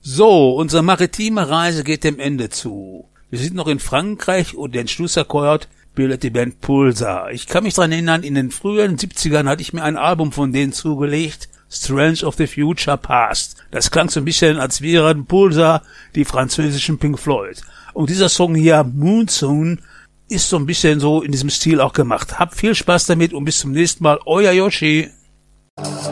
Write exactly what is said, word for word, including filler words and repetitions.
So, unsere maritime Reise geht dem Ende zu. Wir sind noch in Frankreich und den Schlussakkord bildet die Band Pulsar. Ich kann mich daran erinnern, in den frühen siebzigern hatte ich mir ein Album von denen zugelegt, Strange of the Future Past. Das klang so ein bisschen, als wären Pulsar die französischen Pink Floyd. Und dieser Song hier, Moonsoon, ist so ein bisschen so in diesem Stil auch gemacht. Habt viel Spaß damit und bis zum nächsten Mal. Euer Yoshi.